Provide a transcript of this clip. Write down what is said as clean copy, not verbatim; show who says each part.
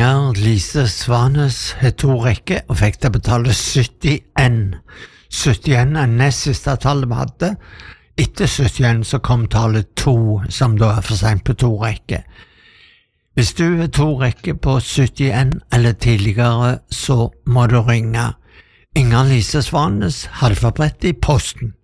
Speaker 1: Inger Lise Svanes har 2 rekker og fikk til å betale 71. 71 er nest siste tallet vi hadde. Etter 71 så kom tallet 2, som da er for sent på 2 rekker. Hvis du har 2 rekker på 71 eller tidligere, så må du ringe. Inger Lise Svanes, Alfabrett i posten.